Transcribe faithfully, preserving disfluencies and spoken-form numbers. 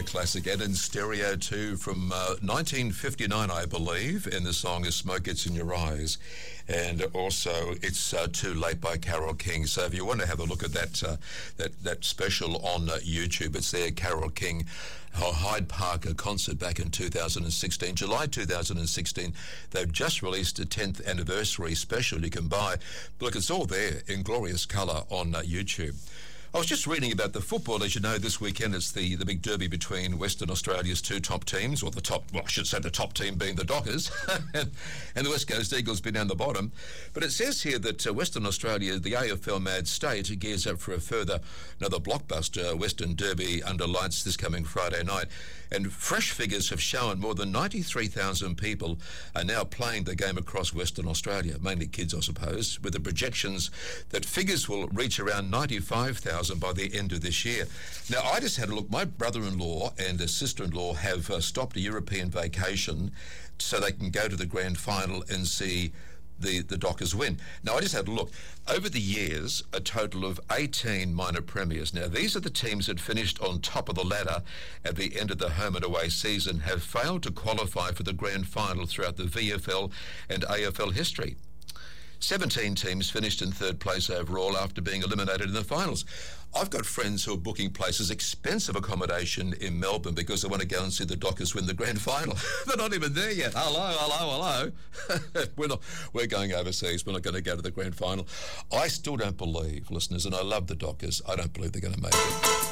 a classic. And in stereo too, from uh, nineteen fifty-nine, I believe, and the song is Smoke Gets in Your Eyes. And also, it's uh, Too Late by Carole King. So if you want to have a look at that uh, that, that special on uh, YouTube, it's there, Carole King, her Hyde Park a concert back in two thousand sixteen, July two thousand sixteen. They've just released a tenth anniversary special you can buy. But look, it's all there in glorious colour on uh, YouTube. I was just reading about the football. As you know, this weekend it's the, the big derby between Western Australia's two top teams, or the top, well, I should say the top team being the Dockers, and, and the West Coast Eagles been down the bottom. But it says here that uh, Western Australia, the A F L Mad State, gears up for a further, another blockbuster Western Derby under lights this coming Friday night. And fresh figures have shown more than ninety-three thousand people are now playing the game across Western Australia, mainly kids, I suppose, with the projections that figures will reach around ninety-five thousand by the end of this year. Now, I just had a look. My brother-in-law and a sister-in-law have uh, stopped a European vacation so they can go to the grand final and see the, the Dockers win. Now, I just had a look. Over the years, a total of eighteen minor premiers. Now, these are the teams that finished on top of the ladder at the end of the home and away season, have failed to qualify for the grand final throughout the V F L and A F L history. seventeen teams finished in third place overall after being eliminated in the finals. I've got friends who are booking places, expensive accommodation in Melbourne because they want to go and see the Dockers win the grand final. They're not even there yet. Hello, hello, hello. we're not. We're going overseas. We're not going to go to the grand final. I still don't believe, listeners, and I love the Dockers, I don't believe they're going to make it.